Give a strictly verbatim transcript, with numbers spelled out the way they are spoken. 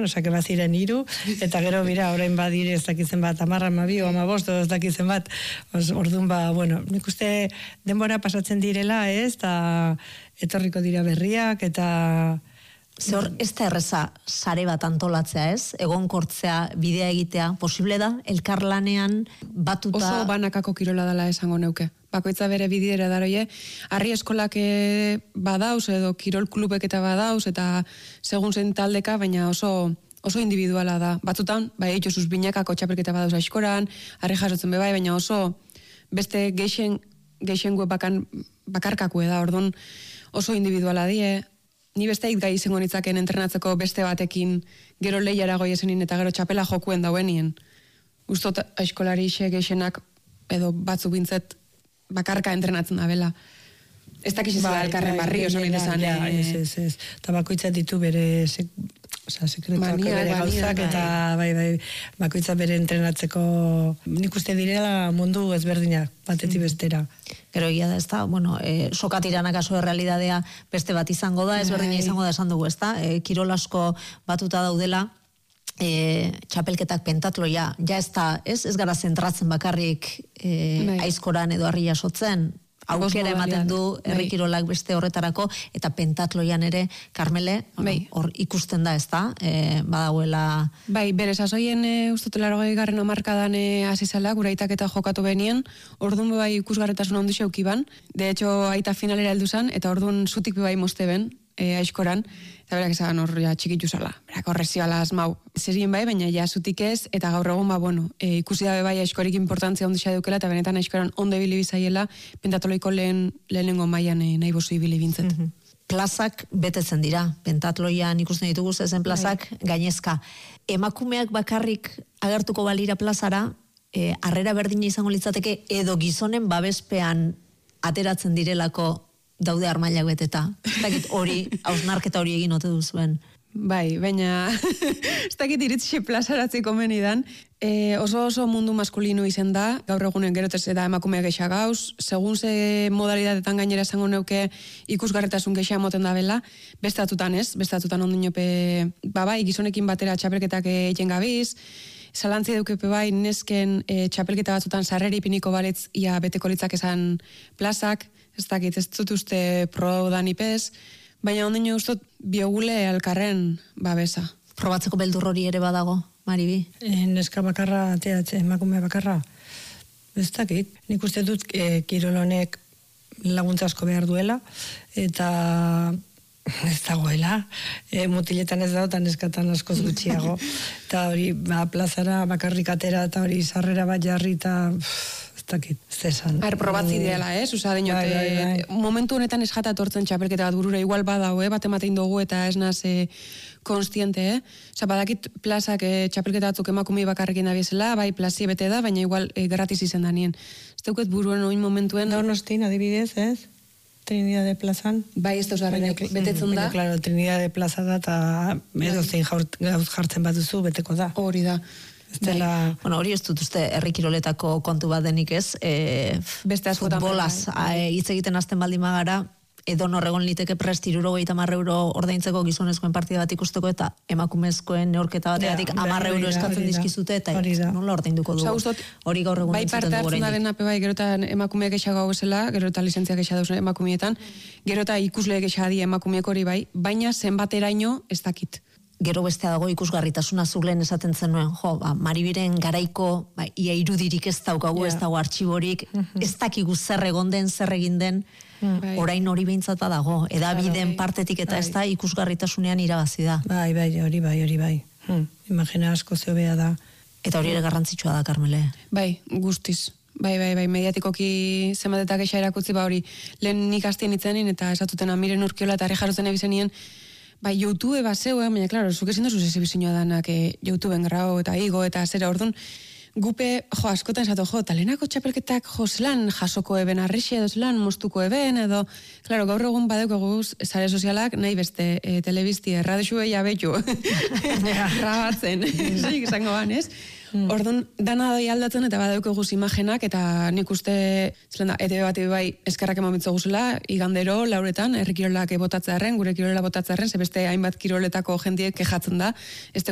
orduan, osea, baziren hiru, eta gero bira, orain badire ez dakitzen bat, amarra, amabi, o amabost, ez dakitzen bat, orduan ba, bueno, nik uste denbora pasatzen direla, ez, eta etorriko dira berriak, eta... Zor, ez da erreza sare bat antolatzea, ez? Egonkortzea, bidea egitea, posible da? Elkarlanean batuta... Oso banakako kirola dela esango neuke. Bakoitza bere bidera daroie, harri eskolak badauz, edo kirol klubek eta badauz, eta segun zen taldeka, baina oso oso individuala da. Batzutan, bai, eitxosuz binakako txapelketa badauz aizkoran, harri jasotzen bebai, baina oso beste geixen, geixen bakan, bakarkakue da, orduan oso individuala die. Ni beste gai izango nitzaken entrenatzeko beste batekin gero lehiara goiezenin eta gero txapela jokuen dauenien. Ustot aizkolari xe geixenak edo batzu bintzet bakarka entrenatzen da bela. Ez dakiz ba, elkarren barri, oso nire zan. Ez, ez, ez. Eta bakoitzat ditu bere sekretuak bere gauzak, eta bai, bai, bakoitzat bere entrenatzeko nik uste direla mundu ezberdinak, batetik bestera. Gero egia da, ez da, bueno, e, sokatiranak aso errealidadea beste bat izango da, ezberdina izango da esan dugu, ez da, e, kirol asko batuta daudela, e, txapelketak pentatloia, ja ez da, ez, ez gara zentratzen bakarrik e, aizkoran edo harri jasotzen, aukera ematen du herrikirolak beste horretarako, eta pentatloian ere, Karmele, hor ikusten da, ez da, e, badagoela... Bai, bere sasoien e, ustotelarogei garren amarkadan azizala, gure aitak eta jokatu benien, orduan bai ikusgarretasun ondu xeukiban, de hecho, aita finalera heldu zan, eta orduan zutik bai moste ben, e, aizkoran, eta berak esan hor ja, txikitu zala, berak horrezioala asmau. Zerien bai, baina ja zutik ez, eta gaur egun ba, bueno, e, ikusi dabe bai aizkorik importantzia ondisa dukela, eta benetan aizkoran ondo ibili bizaiela, pentatoloiko lehen, lehenengo maian e, nahi bozu ibili bintzet. Mm -hmm. Plazak betetzen dira, pentatloian ikusten ditugu zezen plazak gainezka. Emakumeak bakarrik agertuko balira plazara, e, harrera berdina izango litzateke, edo gizonen babespean ateratzen direlako daude armailak beteta. Ez dakit hori, hausnarketa hori egin ote duzuen. Bai, baina ez dakit iritxe plazaratzeko menidan. E, oso oso mundu maskulino izen da, gaur egunen gerotez da emakumeak geixa gauz, segun ze modalidadetan gainera esango neuke ikusgarretasun geixa moten da bela, bestatutan ez, bestatutan ondinope, ba bai, gizonekin batera txapelketak egin gabiz, zalantzi deukepe bai, nesken e, txapelketa batzutan sarreri piniko baletz ia beteko litzak esan plazak, ez dakit, ez dut uste pro dan ipez, baina ondino ustot biogule alkarren babesa. Probatzeko beldur hori ere badago, Maribi? E, neska bakarra, teatze, emakume bakarra, ez dakit. Nik uste dut e, kirolonek laguntza asko behar duela, eta ez dagoela, e, mutiletan ez dago, eta neskatan askoz gutxiago. Eta hori, ba, plazara bakarrik atera, eta hori sarrera bat jarri, eta... Zakit, zesan. Ar, probatzi ideala, ez? Usa, dinot, bai, bai, bai. Momentu honetan ez jata tortzen txapelketa bat burura, igual badau, eh? Bat ematein dugu eta ez naz eh, konstiente, eh? Osa, badakit plazak eh, txapelketa batzuk emakumei bakarrekin da bizela, bai, plazi bete da, baina igual eh, gratis izen da nien. Ez deuket buruan oin momentuen... Donostin, adibidez, ez? Trinidad de plazan. Bai, ez dauz arrein, betetzen da. Baina, klaro, Trinidad de plaza da, eta edo zein gauz jartzen bat duzu, beteko da. Hori da. Dela... Bueno, hori ez dut uste herrikiroletako kontu bat denik ez, e, beste futbolaz hitz egiten hasten baldin magara, edo norregon liteke prest hirurogeita hamar euro ordaintzeko gizonezkoen partida bat ikusteko eta emakumezkoen neurketa bategatik hamar euro eskatzen dizkizute eta nola ordainduko dugu. Hori gaur egun bai parte hartzen da dena bai, gero eta emakumeak exa gau esela, gero eta lizentziak exa dauz emakumietan, gero eta ikusleek exa di emakumeek hori bai, baina zenbateraino ez dakit. Gero bestea dago ikusgarritasuna zulen esaten zenuen, jo, ba, Maribiren garaiko, ba, ia irudirik ez daukagu, yeah. Ez dago artxiborik, mm-hmm. Ez dakigu zer egon den, zer egin den, mm. Orain hori behintzat badago, edabideen partetik eta bai. Ez da ikusgarritasunean irabazi da. Bai, bai, hori bai, hori bai. Hmm. Imagina asko zeobea da. Eta hori ere garrantzitsua da, Karmele. Bai, guztiz. Bai, bai, bai, mediatikoki zenbatetak esa erakutzi, ba hori, lehen nik hastien itzenin, eta esatuten miren urkiola eta arrejarotzen ebizenien, bai, YouTube bat zeuen, baina, klaro, zuke zindu zuz ezibizioa danak e, YouTubeen grau eta igo eta zera, orduan, gupe, jo, askotan esatu, jo, talenako txapelketak, jo, zelan jasoko eben arrixe edo zelan moztuko eben, edo, klaro, gaur egun badeko guz, sare sozialak, nahi beste, e, telebizti, erradexue jabetu, rabatzen, zeik esango ban, ez? Mm. Orduan, dana doi aldatzen eta badauko guz imagenak, eta nik uste, zelen da, E T B bat bai eskerrak emamitzo guzela, igandero, lauretan, herri kirolak botatzearen, gure kirola botatzearen, ze beste hainbat kiroletako jendiek kejatzen da, ez